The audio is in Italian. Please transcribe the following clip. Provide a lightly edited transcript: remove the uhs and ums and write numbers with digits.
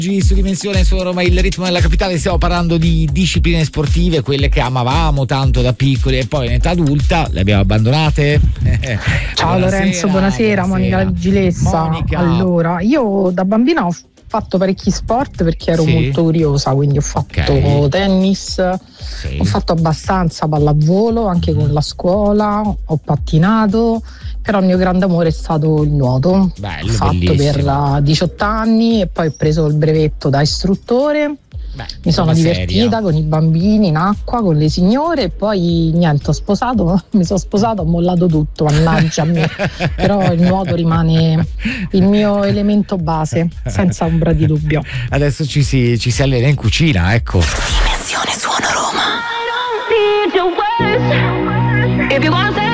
Oggi su Dimensione su Roma il ritmo della capitale stiamo parlando di discipline sportive, quelle che amavamo tanto da piccoli e poi in età adulta le abbiamo abbandonate. Ciao Lorenzo, buonasera. Monica Gilessa. Monica. Allora, io da bambina ho fatto parecchi sport perché ero molto curiosa, quindi ho fatto tennis, ho fatto abbastanza pallavolo anche con la scuola, ho pattinato, però il mio grande amore è stato il nuoto. Bello, l'ho fatto bellissimo. per 18 anni e poi ho preso il brevetto da istruttore. Mi sono divertita con i bambini in acqua, con le signore, e poi niente, mi sono sposato, ho mollato tutto, mannaggia a me. Però il nuoto rimane il mio elemento base, senza ombra di dubbio. Adesso ci si allena in cucina, ecco. Dimensione Suono Roma.